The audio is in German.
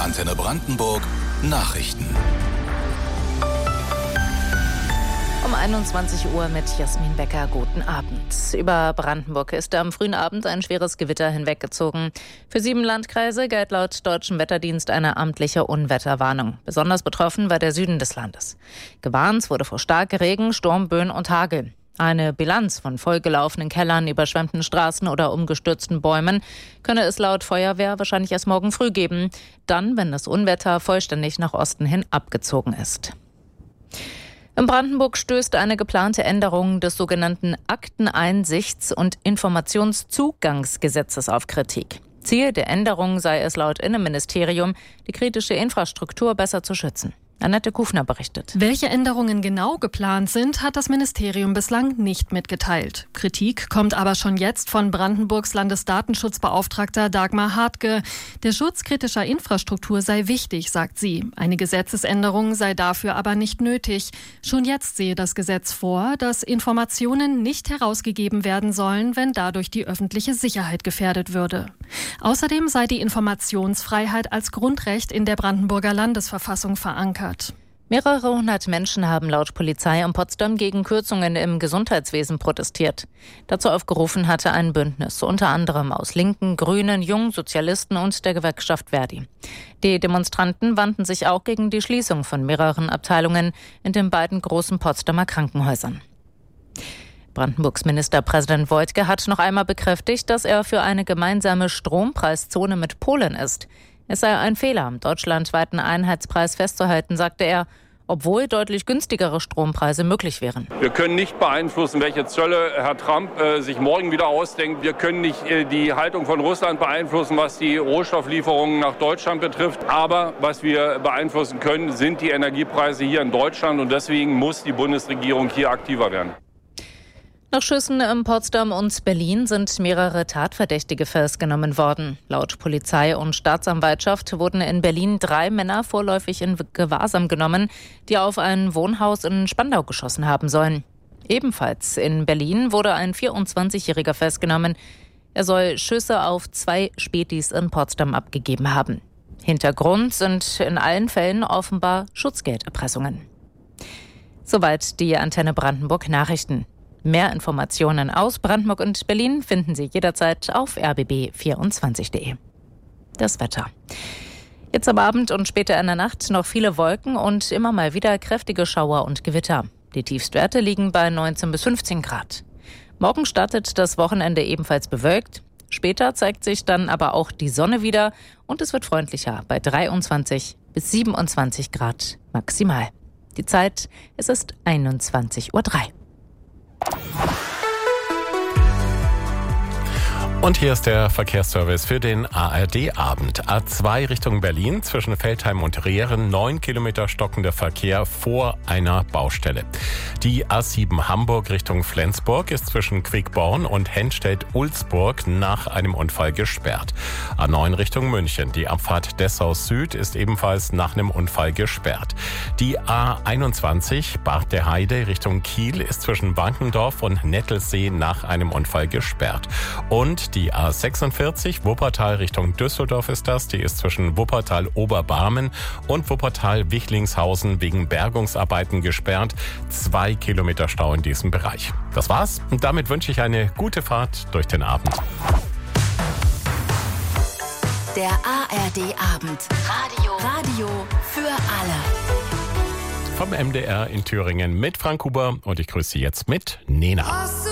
Antenne Brandenburg Nachrichten. Um 21 Uhr mit Jasmin Becker. Guten Abend. Über Brandenburg ist am frühen Abend ein schweres Gewitter hinweggezogen. Für 7 Landkreise gilt laut Deutschem Wetterdienst eine amtliche Unwetterwarnung. Besonders betroffen war der Süden des Landes. Gewarnt wurde vor Starkregen, Sturmböen und Hagel. Eine Bilanz von vollgelaufenen Kellern, überschwemmten Straßen oder umgestürzten Bäumen könne es laut Feuerwehr wahrscheinlich erst morgen früh geben. Dann, wenn das Unwetter vollständig nach Osten hin abgezogen ist. In Brandenburg stößt eine geplante Änderung des sogenannten Akteneinsichts- und Informationszugangsgesetzes auf Kritik. Ziel der Änderung sei es laut Innenministerium, die kritische Infrastruktur besser zu schützen. Annette Kufner berichtet. Welche Änderungen genau geplant sind, hat das Ministerium bislang nicht mitgeteilt. Kritik kommt aber schon jetzt von Brandenburgs Landesdatenschutzbeauftragter Dagmar Hartke. Der Schutz kritischer Infrastruktur sei wichtig, sagt sie. Eine Gesetzesänderung sei dafür aber nicht nötig. Schon jetzt sehe das Gesetz vor, dass Informationen nicht herausgegeben werden sollen, wenn dadurch die öffentliche Sicherheit gefährdet würde. Außerdem sei die Informationsfreiheit als Grundrecht in der Brandenburger Landesverfassung verankert. Mehrere hundert Menschen haben laut Polizei in Potsdam gegen Kürzungen im Gesundheitswesen protestiert. Dazu aufgerufen hatte ein Bündnis, unter anderem aus Linken, Grünen, Jungen, Sozialisten und der Gewerkschaft Verdi. Die Demonstranten wandten sich auch gegen die Schließung von mehreren Abteilungen in den beiden großen Potsdamer Krankenhäusern. Brandenburgs Ministerpräsident Woidke hat noch einmal bekräftigt, dass er für eine gemeinsame Strompreiszone mit Polen ist. Es sei ein Fehler, am deutschlandweiten Einheitspreis festzuhalten, sagte er, obwohl deutlich günstigere Strompreise möglich wären. Wir können nicht beeinflussen, welche Zölle Herr Trump sich morgen wieder ausdenkt. Wir können nicht die Haltung von Russland beeinflussen, was die Rohstofflieferungen nach Deutschland betrifft. Aber was wir beeinflussen können, sind die Energiepreise hier in Deutschland. Und deswegen muss die Bundesregierung hier aktiver werden. Nach Schüssen in Potsdam und Berlin sind mehrere Tatverdächtige festgenommen worden. Laut Polizei und Staatsanwaltschaft wurden in Berlin 3 Männer vorläufig in Gewahrsam genommen, die auf ein Wohnhaus in Spandau geschossen haben sollen. Ebenfalls in Berlin wurde ein 24-Jähriger festgenommen. Er soll Schüsse auf 2 Spätis in Potsdam abgegeben haben. Hintergrund sind in allen Fällen offenbar Schutzgelderpressungen. Soweit die Antenne Brandenburg Nachrichten. Mehr Informationen aus Brandenburg und Berlin finden Sie jederzeit auf rbb24.de. Das Wetter. Jetzt am Abend und später in der Nacht noch viele Wolken und immer mal wieder kräftige Schauer und Gewitter. Die Tiefstwerte liegen bei 19 bis 15 Grad. Morgen startet das Wochenende ebenfalls bewölkt. Später zeigt sich dann aber auch die Sonne wieder und es wird freundlicher bei 23 bis 27 Grad maximal. Die Zeit, es ist 21:03 Uhr. Und hier ist der Verkehrsservice für den ARD-Abend. A2 Richtung Berlin zwischen Veltheim und Rehren, 9 Kilometer stockender Verkehr vor einer Baustelle. Die A7 Hamburg Richtung Flensburg ist zwischen Quickborn und Henstedt-Ulzburg nach einem Unfall gesperrt. A9 Richtung München, die Abfahrt Dessau Süd ist ebenfalls nach einem Unfall gesperrt. Die A21 Bad der Heide Richtung Kiel ist zwischen Wankendorf und Nettelsee nach einem Unfall gesperrt. Und die A46 Wuppertal Richtung Düsseldorf ist das. Die ist zwischen Wuppertal-Oberbarmen und Wuppertal-Wichlingshausen wegen Bergungsarbeiten gesperrt. 2 Kilometer Stau in diesem Bereich. Das war's. Und damit wünsche ich eine gute Fahrt durch den Abend. Der ARD-Abend. Radio für alle. Vom MDR in Thüringen mit Frank Huber und ich grüße Sie jetzt mit Nena.